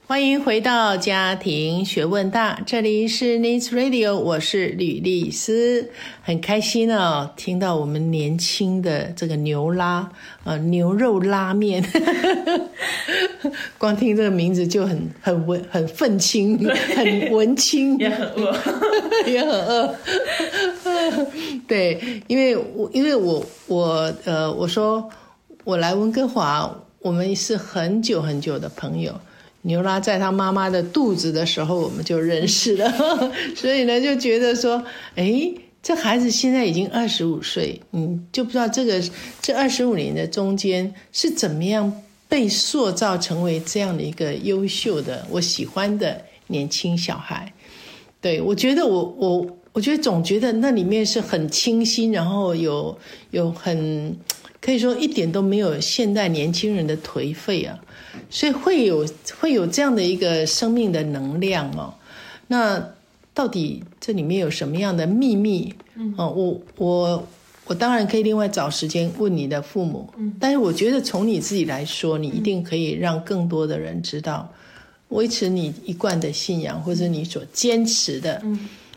欢迎回到家庭学问大，这里是 Needs Radio， 我是吕丽丝，很开心哦，听到我们年轻的这个牛肉拉面，光听这个名字就很愤青，很文青， 也很饿， 也很饿。对，因为我说我来温哥华，我们是很久很久的朋友。牛拉在他妈妈的肚子的时候我们就认识了，所以呢就觉得说，这孩子现在已经25岁，就不知道这25年的中间是怎么样被塑造成为这样的一个优秀的我喜欢的年轻小孩。对，我觉得我觉得总觉得那里面是很清新，然后有很可以说一点都没有现代年轻人的颓废啊，所以会有这样的一个生命的能量哦。那到底这里面有什么样的秘密？我当然可以另外找时间问你的父母，但是我觉得从你自己来说，你一定可以让更多的人知道，维持你一贯的信仰或者你所坚持的